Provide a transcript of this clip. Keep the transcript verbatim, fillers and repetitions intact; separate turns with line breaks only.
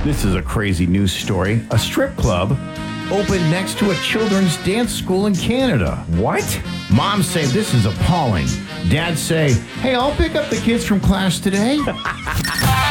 This is a crazy news story. A strip club opened next to a children's dance school in Canada.
What?
Moms say this is appalling. Dads say, hey, I'll pick up the kids from class today.